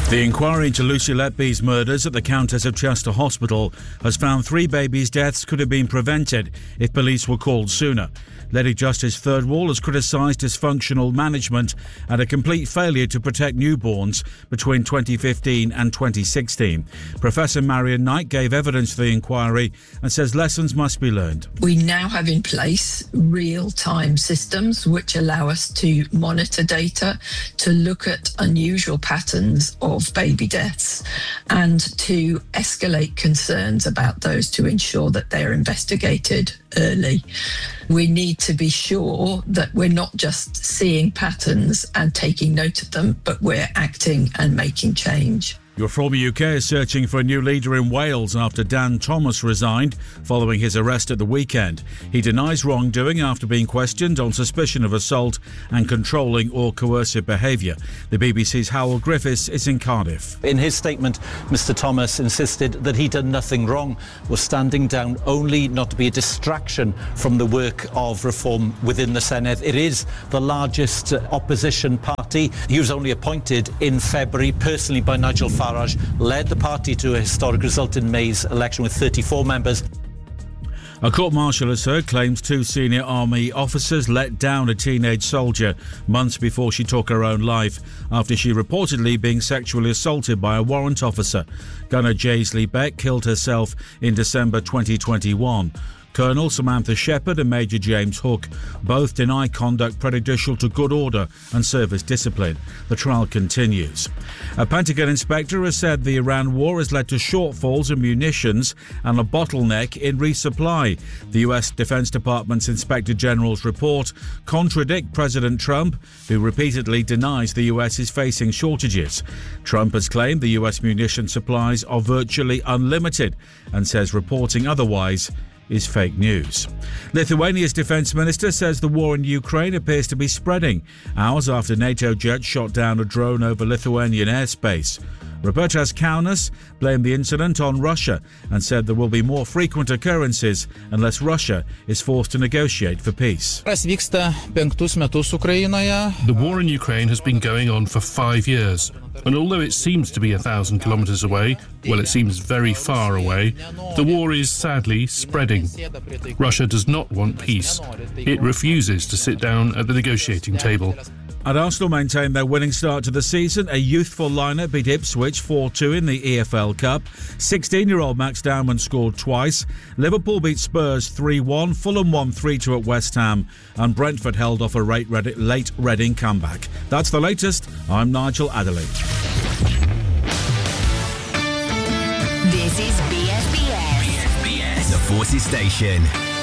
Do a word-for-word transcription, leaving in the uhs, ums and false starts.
The inquiry into Lucy Letby's murders at the Countess of Chester Hospital has found three babies' deaths could have been prevented if police were called sooner. Lady Justice Thirdwall has criticised dysfunctional management and a complete failure to protect newborns between twenty fifteen and twenty sixteen. Professor Marion Knight gave evidence to the inquiry and says lessons must be learned. We now have in place real-time systems which allow us to monitor data, to look at unusual patterns of baby deaths and to escalate concerns about those to ensure that they're investigated early. We need to be sure that we're not just seeing patterns and taking note of them, but we're acting and making change. Your former U K is searching for a new leader in Wales after Dan Thomas resigned following his arrest at the weekend. He denies wrongdoing after being questioned on suspicion of assault and controlling or coercive behaviour. The B B C's Howell Griffiths is in Cardiff. In his statement, Mr Thomas insisted that he'd done nothing wrong, was standing down only not to be a distraction from the work of reform within the Senedd. It is the largest opposition party. He was only appointed in February personally by Nigel Farage. Farage led the party to a historic result in May's election with thirty-four members. A court-martial has heard claims two senior army officers let down a teenage soldier months before she took her own life after she reportedly being sexually assaulted by a warrant officer. Gunner Jaisley Beck killed herself in December twenty twenty-one. Colonel Samantha Shepherd and Major James Hook both deny conduct prejudicial to good order and service discipline. The trial continues. A Pentagon inspector has said the Iran war has led to shortfalls in munitions and a bottleneck in resupply. The U S Defense Department's Inspector General's report contradicts President Trump, who repeatedly denies the U S is facing shortages. Trump has claimed the U S munition supplies are virtually unlimited and says reporting otherwise is fake news. Lithuania's defence minister says the war in Ukraine appears to be spreading, hours after NATO jets shot down a drone over Lithuanian airspace. Robertas Kaunas blamed the incident on Russia and said there will be more frequent occurrences unless Russia is forced to negotiate for peace. The war in Ukraine has been going on for five years, and although it seems to be a thousand kilometres away, well, it seems very far away, the war is sadly spreading. Russia does not want peace. It refuses to sit down at the negotiating table. And Arsenal maintained their winning start to the season. A youthful lineup beat Ipswich four two in the E F L Cup. sixteen-year-old Max Dowman scored twice. Liverpool beat Spurs three one. Fulham won three two at West Ham. And Brentford held off a late Reading comeback. That's the latest. I'm Nigel Adderley. This is B S B S. B S B S, the Forces Station.